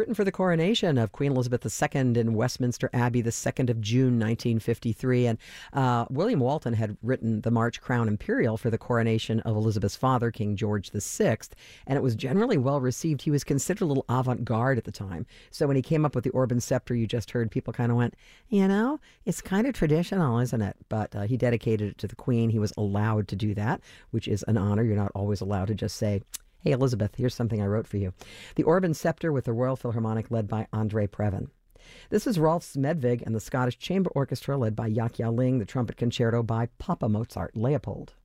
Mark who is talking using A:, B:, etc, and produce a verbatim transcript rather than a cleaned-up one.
A: written for the coronation of Queen Elizabeth the Second in Westminster Abbey, the second of June, nineteen fifty-three. And uh, William Walton had written the March Crown Imperial for the coronation of Elizabeth's father, King George the Sixth, and it was generally well received. He was considered a little avant-garde at the time. So when he came up with the Orban Scepter you just heard, people kind of went, you know, it's kind of traditional, isn't it? But uh, he dedicated it to the Queen. He was allowed to do that, which is an honor. You're not always allowed to just say, hey, Elizabeth, here's something I wrote for you. The Orban Scepter with the Royal Philharmonic led by Andre Previn. This is Rolf Smedvig and the Scottish Chamber Orchestra led by Yachia Ling, the trumpet concerto by Papa Mozart Leopold.